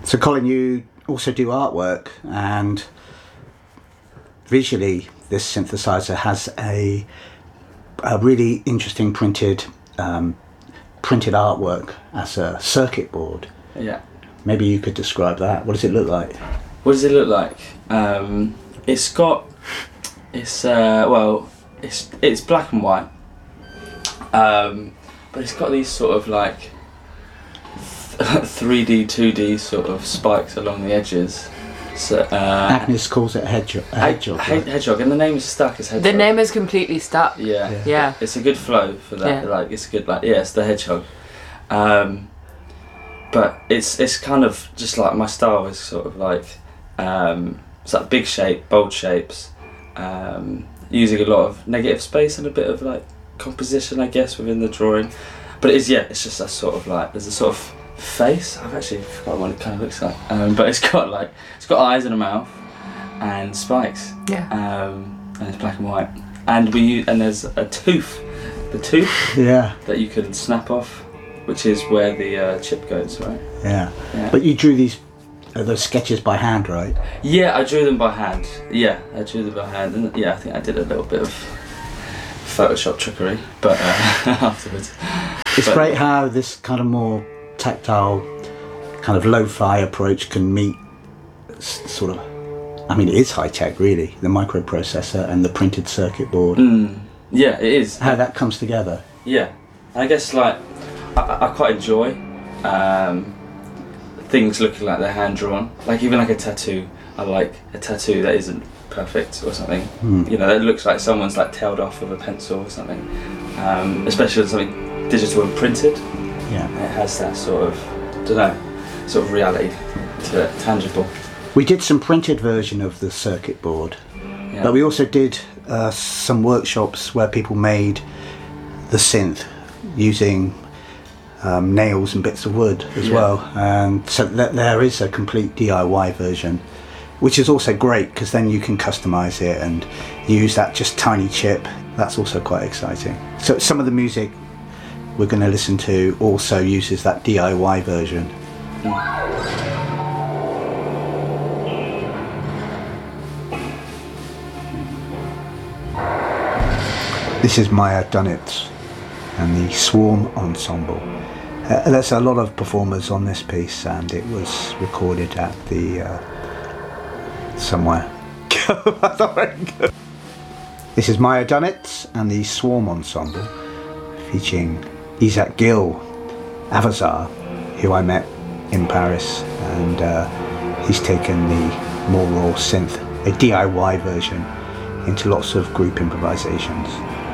So Colin, you also do artwork, and visually this synthesizer has a really interesting printed artwork as a circuit board. Yeah. Maybe you could describe that. What does it look like? What does it look like? It's black and white, but it's got these sort of like 3D, 2D sort of spikes along the edges. So Agnes calls it a hedgehog. Hedgehog, and the name is stuck as hedgehog. The name is completely stuck. Yeah. It's a good flow for that. Yeah. Like it's a good it's the hedgehog. But it's kind of just like my style is sort of like it's like big shape, bold shapes, using a lot of negative space and a bit of like composition, I guess, within the drawing. But it's just a sort of like there's a sort of face. I've actually forgotten what it kind of looks like. But it's got eyes and a mouth and spikes. Yeah. And it's black and white. And there's a tooth. The tooth. Yeah. That you can snap off, which is where the chip goes, right? Yeah. But you drew those sketches by hand, right? Yeah, I drew them by hand. Yeah, I drew them by hand, and I think I did a little bit of Photoshop trickery, but afterwards. It's great how this kind of more tactile, kind of lo-fi approach can meet sort of, I mean, it is high-tech really, the microprocessor and the printed circuit board. Yeah, it is. How that comes together. Yeah, I guess like I quite enjoy things looking like they're hand-drawn. Like even like a tattoo, I like a tattoo that isn't perfect or something. You know, that looks like someone's like tailed off with a pencil or something. Especially with something digital and printed. Yeah. It has that sort of, sort of reality to it, tangible. We did some printed version of the circuit board, but we also did some workshops where people made the synth using nails and bits of wood as well, and so there is a complete DIY version, which is also great because then you can customize it and use that just tiny chip. That's also quite exciting. So some of the music we're going to listen to also uses that DIY version. This is Maya Dunitz and the Swarm Ensemble. There's a lot of performers on this piece, and it was recorded at the somewhere. This is Maya Dunitz and the Swarm Ensemble, featuring Isaac Gill, Avazar, who I met in Paris, and he's taken the more raw synth, a DIY version, into lots of group improvisations.